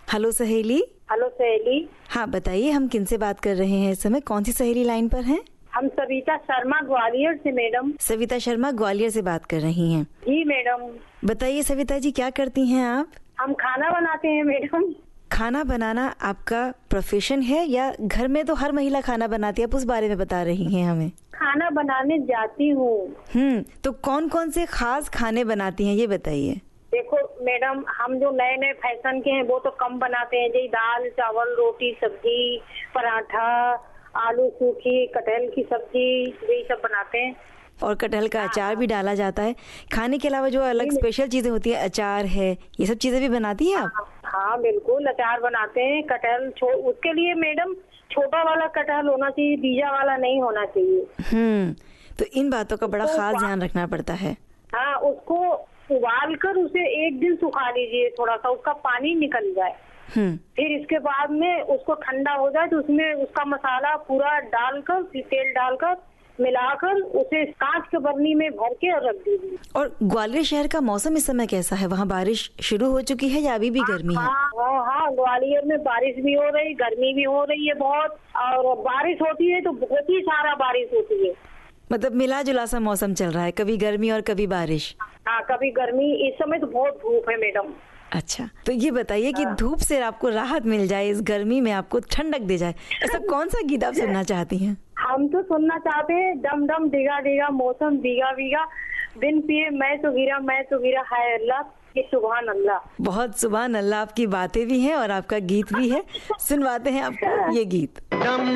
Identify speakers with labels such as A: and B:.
A: Hello सहेली।
B: Hello सहेली।
A: हाँ बताइए, हम किन से बात कर रहे हैं इस समय? कौन सी सहेली लाइन पर हैं?
B: हम सविता शर्मा ग्वालियर से मैडम।
A: सविता शर्मा ग्वालियर से बात कर रही हैं?
B: जी मैडम।
A: बताइए सविता जी, क्या करती हैं आप?
B: हम खाना बनाते हैं मैडम।
A: खाना बनाना आपका प्रोफेशन है या घर में तो हर महिला खाना बनाती है, आप उस बारे में बता रही हैं हमें?
B: खाना बनाने जाती हूँ।
A: तो कौन कौन से खास खाने बनाती हैं ये बताइए।
B: देखो मैडम, हम जो नए नए फैशन के हैं वो तो कम बनाते हैं, जैसे दाल चावल रोटी सब्जी पराठा आलू सूखी कटहल की सब्जी यही सब बनाते हैं।
A: और कटहल का अचार भी डाला जाता है। खाने के अलावा जो अलग स्पेशल चीजें होती है, अचार है, ये सब चीजें भी बनाती हैं आप?
B: हाँ बिल्कुल, अचार बनाते हैं। कटहल उसके लिए मैडम छोटा वाला कटहल होना चाहिए, बीजा वाला नहीं होना चाहिए।
A: तो इन बातों का बड़ा खास ध्यान रखना पड़ता है।
B: हाँ, उसको उबाल कर उसे एक दिन सुखा लीजिए, थोड़ा सा उसका पानी निकल जाए। फिर इसके बाद में उसको ठंडा हो जाए तो उसमें उसका मसाला पूरा डालकर तेल डालकर मिलाकर उसे कांच के बरनी में भर के और रख दीजिए। और
A: ग्वालियर शहर का मौसम इस समय कैसा है? वहाँ बारिश शुरू हो चुकी है या अभी भी गर्मी है?
B: हाँ, ग्वालियर में बारिश भी हो रही, गर्मी भी हो रही है बहुत। और बारिश होती है तो बहुत ही सारा बारिश होती है।
A: मतलब मिला जुला सा मौसम चल रहा है, कभी गर्मी और कभी बारिश।
B: हाँ, कभी गर्मी। इस समय तो बहुत धूप है मैडम।
A: अच्छा, तो ये बताइए कि धूप से आपको राहत मिल जाए, इस गर्मी में आपको ठंडक दे जाए, ऐसा कौन सा गीत आप सुनना चाहती हैं?
B: हम तो सुनना चाहते हैं डम डम डिगा डिगा मौसम भीगा भीगा बिन पिए मैं तो गिरा हाय अल्लाह ये सुभान अल्लाह।
A: बहुत सुभान अल्लाह, आपकी बातें भी हैं और आपका गीत भी है। सुनवाते हैं आपको ये गीत।